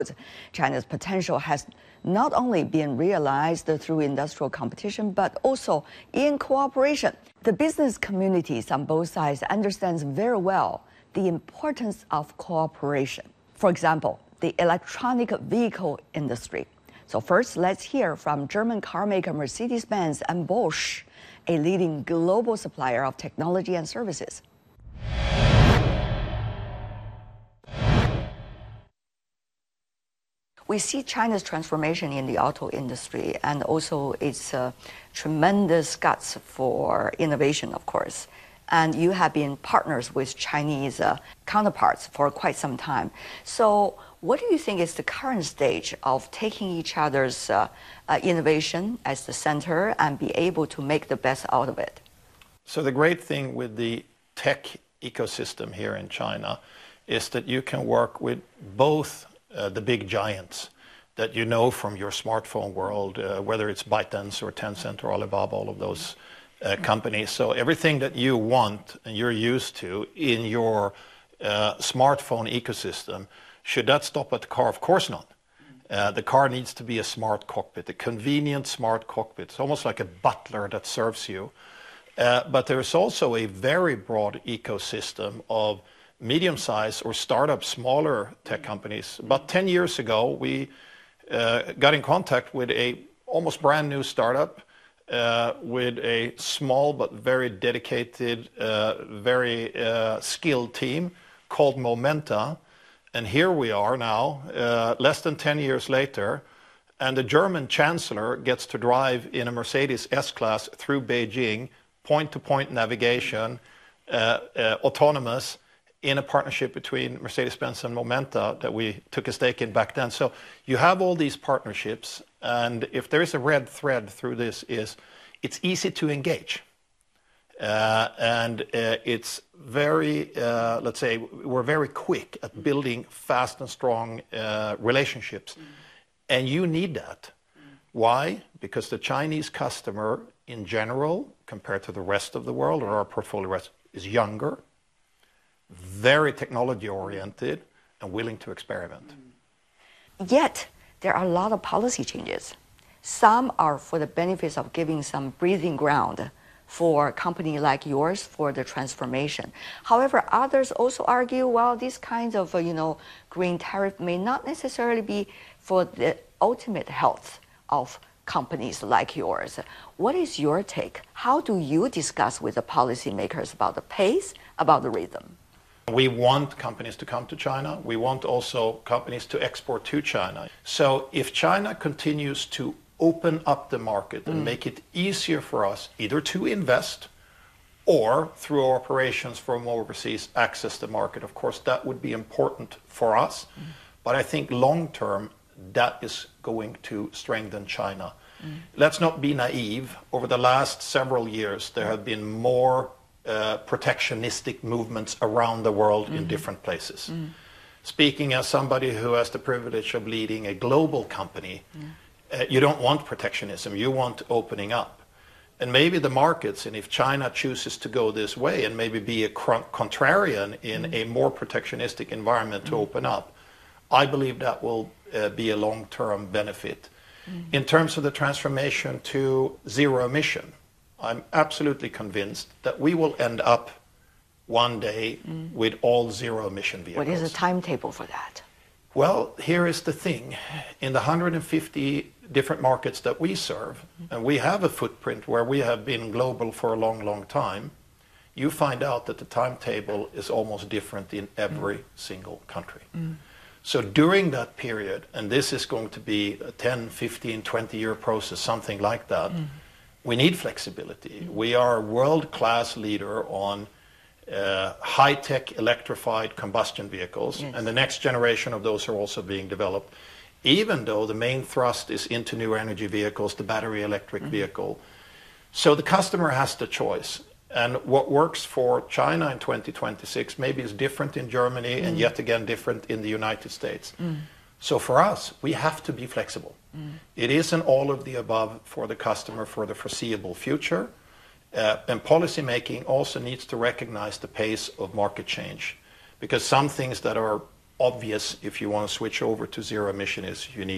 China's potential has not only been realized through industrial competition, but also in cooperation. The business communities on both sides understands very well the importance of cooperation. For example, the electronic vehicle industry. So first, let's hear from German car maker Mercedes-Benz and Bosch, a leading global supplier of technology and services. We see China's transformation in the auto industry and also its tremendous guts for innovation, of course. And you have been partners with Chinese counterparts for quite some time. So what do you think is the current stage of taking each other's innovation as the center and be able to make the best out of it? So the great thing with the tech ecosystem here in China is that you can work with both the big giants that you know from your smartphone world, whether it's ByteDance or Tencent or Alibaba, all of those companies. So everything that you want and you're used to in your smartphone ecosystem, should that stop at the car? Of course not. The car needs to be a smart cockpit, a convenient smart cockpit. It's almost like a butler that serves you. But there's also a very broad ecosystem of medium-sized or startup smaller tech companies. About 10 years ago, we got in contact with a almost brand new startup with a small but very dedicated, very skilled team called Momenta. And here we are now, less than 10 years later, and the German chancellor gets to drive in a Mercedes S-Class through Beijing, point-to-point navigation, autonomous, in a partnership between Mercedes-Benz and Momenta that we took a stake in back then. So you have all these partnerships, and if there is a red thread through this is it's easy to engage. And it's very, let's say, we're very quick at building fast and strong relationships. And you need that. Why? Because the Chinese customer in general, compared to the rest of the world or our portfolio, is younger, very technology oriented, and willing to experiment. Yet, there are a lot of policy changes. Some are for the benefits of giving some breathing ground for a company like yours for the transformation. However, others also argue, well, these kinds of, green tariff may not necessarily be for the ultimate health of companies like yours. What is your take? How do you discuss with the policymakers about the pace, about the rhythm? We want companies to come to China. We want also companies to export to China. So if China continues to open up the market and make it easier for us either to invest or through our operations from overseas access the market, of course, that would be important for us. But I think long term, that is going to strengthen China. Let's not be naive. Over the last several years, there have been more protectionistic movements around the world in different places. Speaking as somebody who has the privilege of leading a global company, you don't want protectionism, you want opening up. And maybe the markets, and if China chooses to go this way and maybe be a contrarian in a more protectionistic environment to open up, I believe that will be a long-term benefit. In terms of the transformation to zero emission, I'm absolutely convinced that we will end up one day with all zero emission vehicles. What is the timetable for that? Well, here is the thing. In the 150 different markets that we serve, and we have a footprint where we have been global for a long, long time, you find out that the timetable is almost different in every single country. So during that period, and this is going to be a 10, 15, 20-year process, something like that, we need flexibility. We are a world-class leader on high-tech electrified combustion vehicles, and the next generation of those are also being developed, even though the main thrust is into new energy vehicles, the battery electric vehicle. So the customer has the choice. And what works for China in 2026 maybe is different in Germany and yet again different in the United States. So for us, we have to be flexible. It isn't all of the above for the customer for the foreseeable future. And policy making also needs to recognize the pace of market change, because some things that are obvious if you want to switch over to zero emission is you need